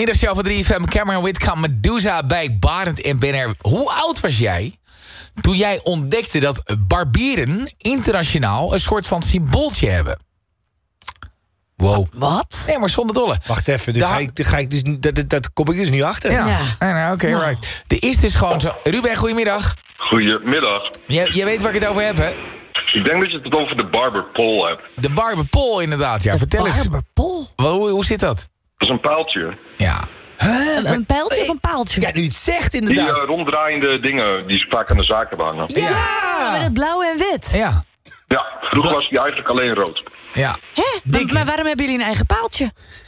middagshow van 3FM. Cameron Whitcomb, Medusa bij Barend en Benner. Hoe oud was jij toen jij ontdekte dat barbieren internationaal een soort van symbooltje hebben? Wow. Wat? Nee, maar zonder dolle. Wacht even, dus dat kom ik dus nu achter. Ja. Oké, right. Er is dus gewoon zo... Ruben, goedemiddag. Goedemiddag. Je weet waar ik het over heb, hè? Ik denk dat je het over de barber pole hebt. De barber pole, inderdaad. Ja, vertel eens. Barber pole? Hoe zit dat? Dat is een pijltje. Ja. Een pijltje of een paaltje? Ja, nu het zegt Die inderdaad. ronddraaiende dingen die vaak aan de zaken hangen. Ja, met het blauw en wit. Ja. Ja, vroeger was die eigenlijk alleen rood. Ja. Hè? Maar waarom hebben jullie een eigen paaltje?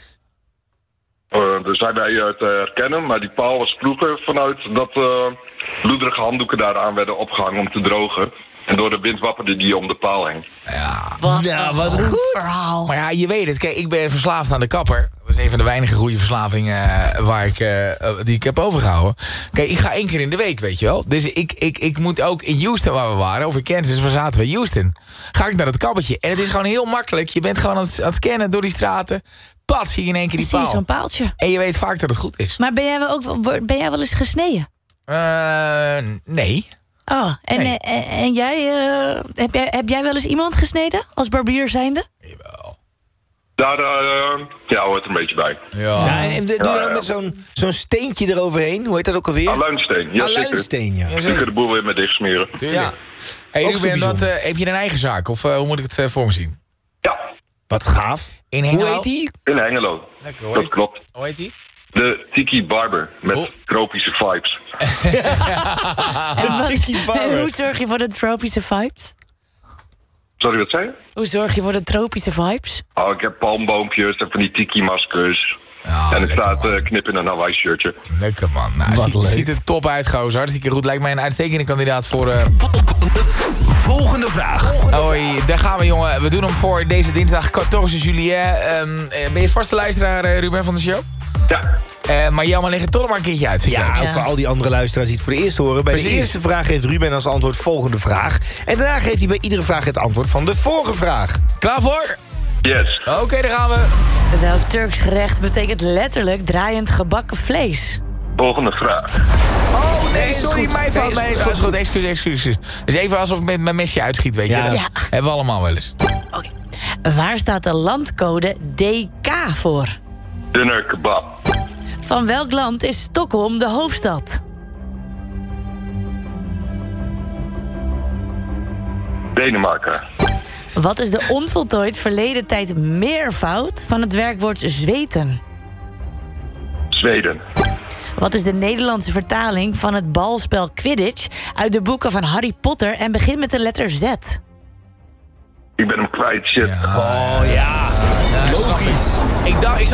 Daar zijn wij te herkennen, maar die paal was vroeger vanuit dat bloederige handdoeken daaraan werden opgehangen om te drogen. En door de wind wapperde die om de paal heen. Wat wat een goed verhaal. Maar ja, je weet het. Kijk, ik ben verslaafd aan de kapper. Dat is een van de weinige goede verslavingen die ik heb overgehouden. Kijk, ik ga 1 keer in de week, weet je wel. Dus ik moet ook in Houston, waar we waren, of in Kansas, waar zaten we, Houston. Ga ik naar dat kappertje. En het is gewoon heel makkelijk. Je bent gewoon aan het scannen door die straten. Pat, zie je in 1 keer die Zie je paal. zo'n paaltje. En je weet vaak dat het goed is. Maar ben jij wel eens gesneden? Nee. Oh, en jij, heb jij wel eens iemand gesneden als barbier zijnde? Jawel. Daar hoort er een beetje bij. Ja, en doe je dan met zo'n steentje eroverheen? Hoe heet dat ook alweer? Aluinsteen, ja zeker. Aluinsteen, ja. Je kunt de boel weer met dicht smeren. Tuurlijk. Ja. Hey, Ook Ruben, zo bijzonder. heb je een eigen zaak? Of hoe moet ik het voor me zien? Ja, Wat gaaf. In Hoe Hengelo? heet die? in Hengelo. Lekker, hoor. Dat klopt. Hoe heet die? De Tiki Barber met Oh. tropische vibes. En hoe zorg je voor de tropische vibes? Sorry, wat zei je? Hoe zorg je voor de tropische vibes? Oh, ik heb palmboompjes en van die tiki-maskers. Ja, en ik lekker, staat man. knip in een Hawaii shirtje. Lekker, man. Nou, Wat leuk. ziet er top uit, gozer. Hartstikke goed. Lijkt mij een uitstekende kandidaat voor... Volgende vraag. Hoi, daar gaan we, jongen. We doen hem voor deze dinsdag 14 juli. Ben je vaste luisteraar, Ruben, van de show? Ja, Maar jammer liggen toch nog maar een keertje uit. Vind je Ja, ook? voor al die andere luisteraars die het voor het eerst horen. Bij Precies. de eerste vraag geeft Ruben als antwoord volgende vraag. En daarna geeft hij bij iedere vraag het antwoord van de vorige vraag. Klaar voor? yes. Oké, daar gaan we. Welk Turks gerecht betekent letterlijk draaiend gebakken vlees? Volgende vraag. Oh, nee, is sorry, goed. mijn fout. Nee, Nee, is is goed. goed. Excuus. Dus even alsof ik met mijn mesje uitschiet, weet je. Ja. Dat Ja. hebben we allemaal wel eens. Oké. Waar staat de landcode DK voor? Dinner kebab. Van welk land is Stockholm de hoofdstad? Denemarken. Wat is de onvoltooid verleden tijd meervoud van het werkwoord zweten? Zweden. Wat is de Nederlandse vertaling van het balspel Quidditch uit de boeken van Harry Potter en begint met de letter Z? Ik ben hem kwijt, shit. Oh ja. Logisch. Ik zat